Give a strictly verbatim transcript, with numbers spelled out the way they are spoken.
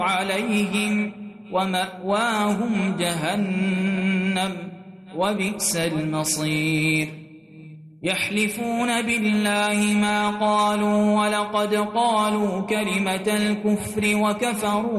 عليهم ومأواهم جهنم وبئس المصير يحلفون بالله ما قالوا ولقد قالوا كلمة الكفر وكفروا